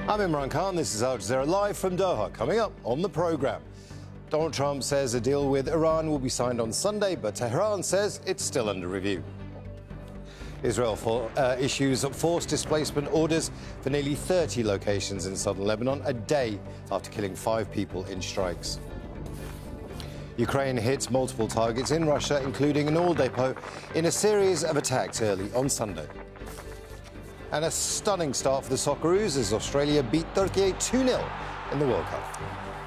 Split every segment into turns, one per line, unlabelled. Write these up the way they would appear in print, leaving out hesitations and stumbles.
I'm Imran Khan. This is Al Jazeera Live from Doha. Coming up on the programme, Donald Trump says a deal with Iran will be signed on Sunday, but Tehran says it's still under review. Israel issues forced displacement orders for nearly 30 locations in southern Lebanon a day after killing 5 people in strikes. Ukraine hits multiple targets in Russia, including an oil depot, in a series of attacks early on Sunday. And a stunning start for the Socceroos as Australia beat Turkey 2-0 in the World Cup.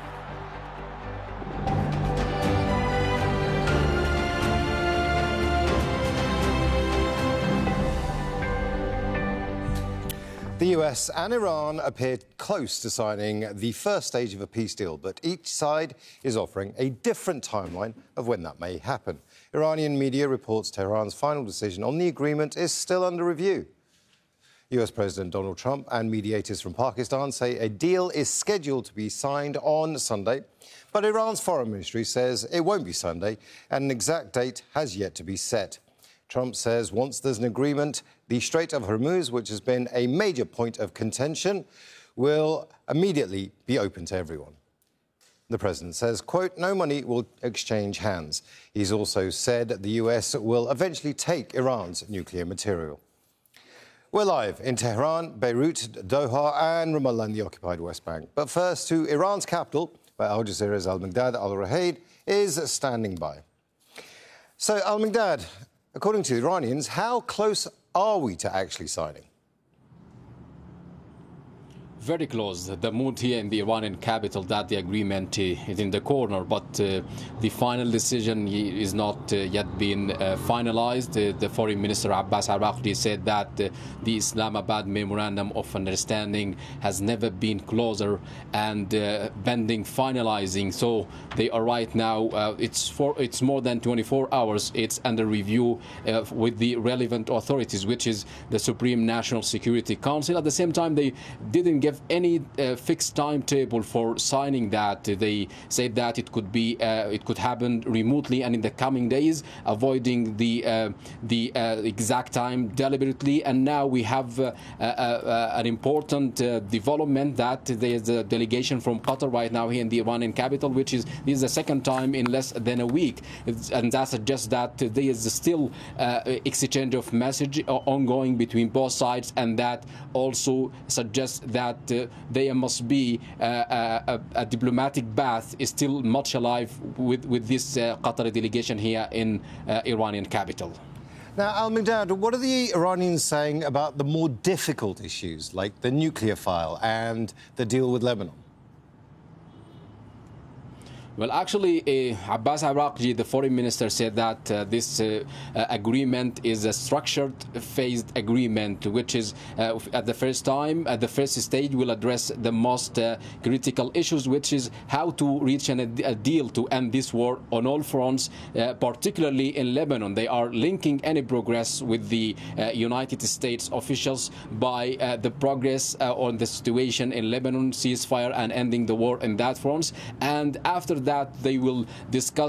The US and Iran appeared close to signing the first stage of a peace deal, but each side is offering a different timeline of when that may happen. Iranian media reports Tehran's final decision on the agreement is still under review. US President Donald Trump and mediators from Pakistan say a deal is scheduled to be signed on Sunday, but Iran's foreign ministry says it won't be Sunday and an exact date has yet to be set. Trump says once there's an agreement, the Strait of Hormuz, which has been a major point of contention, will immediately be open to everyone. The president says, quote, no money will exchange hands. He's also said the US will eventually take Iran's nuclear material. We're live in Tehran, Beirut, Doha and Ramallah in the occupied West Bank. But first to Iran's capital, where Al Jazeera's Al-Miqdad Al-Rahaid is standing by. So, Al-Miqdad, according to the Iranians, how close are we to actually signing?
Very close. The mood here in the Iranian capital that the agreement is in the corner, but the final decision is not yet been finalized. The Foreign Minister Abbas Araqchi said that the Islamabad Memorandum of Understanding has never been closer and pending finalizing. So they are right now. It's more than 24 hours. It's under review with the relevant authorities, which is the Supreme National Security Council. At the same time, they didn't give any fixed timetable for signing that. They said that it could happen remotely and in the coming days, avoiding the exact time deliberately. And now we have an important development that there is a delegation from Qatar right now here in the Iranian capital, which is this is the second time in less than a week, and that suggests that there is still exchange of message ongoing between both sides, and that also suggests that there must be a diplomatic path is still much alive with this Qatari delegation here in Iranian capital.
Now, Al-Miqdad, what are the Iranians saying about the more difficult issues like the nuclear file and the deal with Lebanon?
Well, actually, Abbas Araqchi, the foreign minister, said that this agreement is a structured, phased agreement, which is at the first stage, will address the most critical issues, which is how to reach a deal to end this war on all fronts, particularly in Lebanon. They are linking any progress with the United States officials by the progress on the situation in Lebanon, ceasefire and ending the war in that front. And after that, they will discuss